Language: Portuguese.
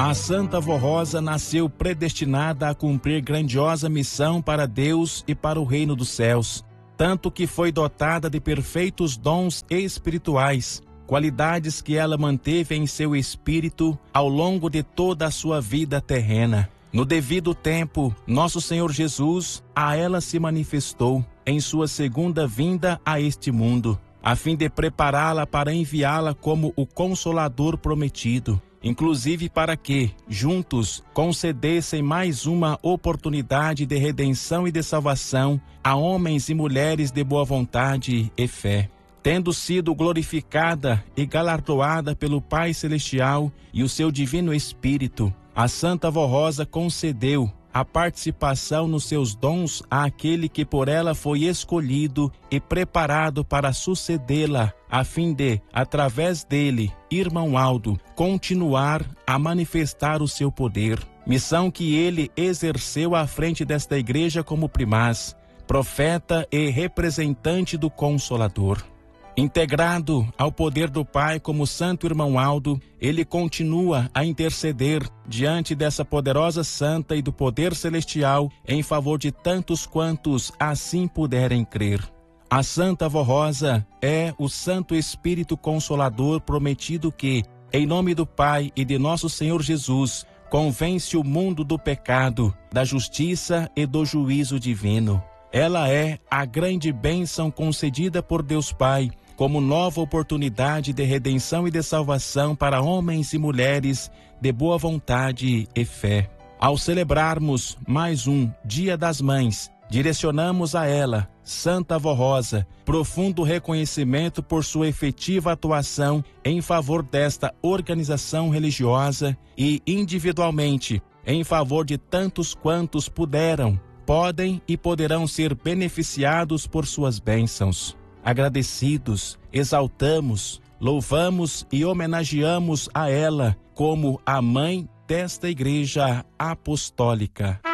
A Santa Vó Rosa nasceu predestinada a cumprir grandiosa missão para Deus e para o reino dos céus, tanto que foi dotada de perfeitos dons espirituais, qualidades que ela manteve em seu espírito ao longo de toda a sua vida terrena. No devido tempo, nosso Senhor Jesus a ela se manifestou em sua segunda vinda a este mundo, a fim de prepará-la para enviá-la como o Consolador prometido, inclusive para que, juntos, concedessem mais uma oportunidade de redenção e de salvação a homens e mulheres de boa vontade e fé. Tendo sido glorificada e galardoada pelo Pai Celestial e o seu Divino Espírito, a Santa Vó Rosa concedeu a participação nos seus dons àquele que por ela foi escolhido e preparado para sucedê-la, a fim de, através dele, irmão Aldo, continuar a manifestar o seu poder. Missão que ele exerceu à frente desta igreja como primaz, profeta e representante do Consolador. Integrado ao poder do Pai como Santo Irmão Aldo, ele continua a interceder diante dessa poderosa santa e do poder celestial em favor de tantos quantos assim puderem crer. A Santa Vó Rosa é o Santo Espírito Consolador prometido que, em nome do Pai e de nosso Senhor Jesus, convence o mundo do pecado, da justiça e do juízo divino. Ela é a grande bênção concedida por Deus Pai, como nova oportunidade de redenção e de salvação para homens e mulheres de boa vontade e fé. Ao celebrarmos mais um Dia das Mães, direcionamos a ela, Santa Vó Rosa, profundo reconhecimento por sua efetiva atuação em favor desta organização religiosa e, individualmente, em favor de tantos quantos puderam, podem e poderão ser beneficiados por suas bênçãos. Agradecidos, exaltamos, louvamos e homenageamos a ela como a mãe desta Igreja Apostólica.